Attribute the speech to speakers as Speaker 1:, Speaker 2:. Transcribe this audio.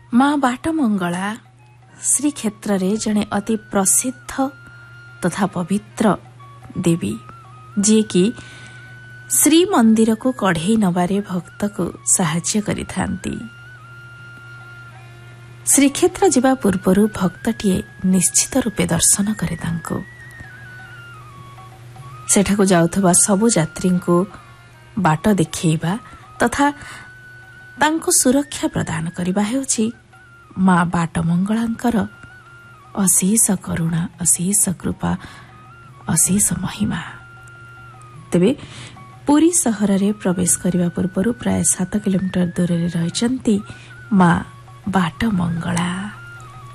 Speaker 1: ମା ବାଟମଙ୍ଗଳା ଶ୍ରୀକ୍ଷେତ୍ରରେ ଜଣେ ଅତି ପ୍ରସିଦ୍ଧ ତଥା ପବିତ୍ର ଦେବୀ, ଯିଏକି ଶ୍ରୀମନ୍ଦିରକୁ କଢ଼େଇ ନେବାରେ ଭକ୍ତକୁ ସାହାଯ୍ୟ କରିଥାନ୍ତି। ଶ୍ରୀକ୍ଷେତ୍ର ଯିବା ପୂର୍ବରୁ ଭକ୍ତଟିଏ ନିଶ୍ଚିତ ରୂପେ ଦର୍ଶନ କରେ ତାଙ୍କୁ। ସେଠାକୁ ଯାଉଥିବା ସବୁ ଯାତ୍ରୀଙ୍କୁ ବାଟ ଦେଖାଇବା ତଥା ତାଙ୍କୁ ସୁରକ୍ଷା ପ୍ରଦାନ କରିବା ହେଉଛି ମା ବାଟମଙ୍ଗଳାଙ୍କର ଅଶେଷ କରୁଣା, ଅଶେଷ କୃପା, ଅଶେଷ ମହିମା। ତେବେ ପୁରୀ ସହରରେ ପ୍ରବେଶ କରିବା ପୂର୍ବରୁ ପ୍ରାୟ 7 କିଲୋମିଟର ଦୂରରେ ରହିଛନ୍ତି ମା ବାଟମଙ୍ଗଳା।